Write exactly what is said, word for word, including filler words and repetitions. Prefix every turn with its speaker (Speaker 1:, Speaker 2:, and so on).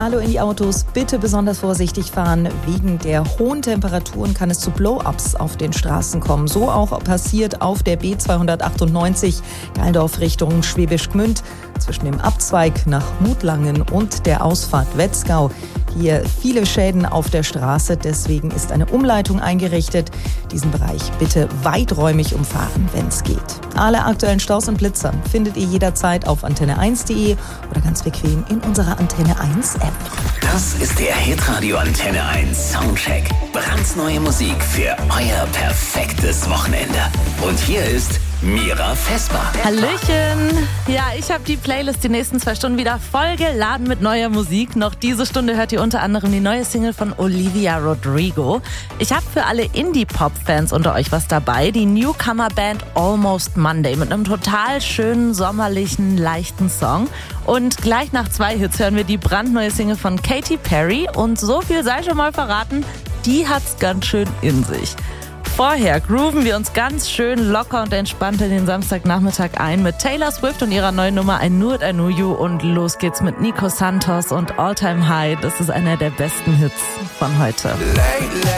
Speaker 1: Hallo in die Autos, bitte besonders vorsichtig fahren. Wegen der hohen Temperaturen kann es zu Blow-ups auf den Straßen kommen. So auch passiert auf der B zweihundertachtundneunzig Geildorf Richtung Schwäbisch Gmünd zwischen dem Abzweig nach Mutlangen und der Ausfahrt Wetzgau. Hier viele Schäden auf der Straße, deswegen ist eine Umleitung eingerichtet. Diesen Bereich bitte weiträumig umfahren, wenn es geht. Alle aktuellen Staus und Blitzer findet ihr jederzeit auf antenne eins punkt de oder ganz bequem in unserer Antenne eins App.
Speaker 2: Das ist der Hitradio Antenne eins Soundcheck. Brandneue Musik für euer perfektes Wochenende. Und hier ist Mira Vesper.
Speaker 3: Hallöchen! Ja, ich habe die Playlist die nächsten zwei Stunden wieder voll geladen mit neuer Musik. Noch diese Stunde hört ihr unter anderem die neue Single von Olivia Rodrigo. Ich habe für alle Indie-Pop-Fans unter euch was dabei. Die Newcomer-Band Almost Monday mit einem total schönen, sommerlichen, leichten Song. Und gleich nach zwei Hits hören wir die brandneue Single von Katy Perry. Und so viel sei schon mal verraten, die hat's ganz schön in sich. Vorher grooven wir uns ganz schön locker und entspannt in den Samstagnachmittag ein mit Taylor Swift und ihrer neuen Nummer I Knew It, I Knew You. Und los geht's mit Nico Santos und All Time High. Das ist einer der besten Hits von heute.